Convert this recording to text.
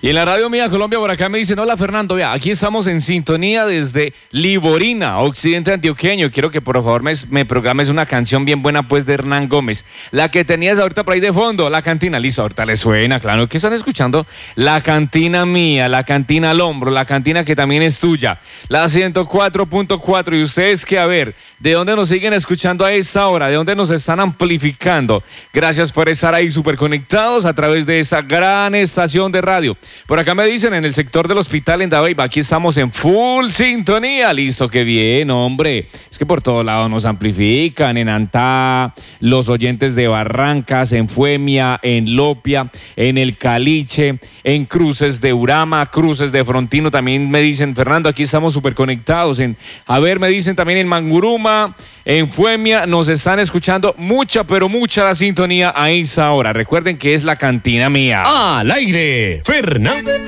Y en la radio mía Colombia por acá me dicen, hola Fernando, vea, aquí estamos en sintonía desde Liborina, occidente antioqueño. Quiero que por favor me programes una canción bien buena pues de Hernán Gómez. La que tenías ahorita por ahí de fondo, La Cantina. Listo, ahorita le suena, claro. ¿Qué están escuchando? La Cantina mía, La Cantina al hombro, La Cantina que también es tuya. La 104.4. Y ustedes que a ver, ¿de dónde nos siguen escuchando a esta hora? ¿De dónde nos están amplificando? Gracias por estar ahí súper conectados a través de esa gran estación de radio. Por acá me dicen en el sector del hospital en Dabeiba, aquí estamos en full sintonía. Listo, qué bien, hombre. Es que por todos lados nos amplifican, en Antá, los oyentes de Barrancas, en Fuemia, en Lopia, en El Caliche, en Cruces de Urama, Cruces de Frontino. También me dicen, Fernando, aquí estamos súper conectados. Me dicen también en Manguruma, en Fuemia, nos están escuchando pero mucha la sintonía a esa hora. Recuerden que es La Cantina mía. Al aire, Fernando.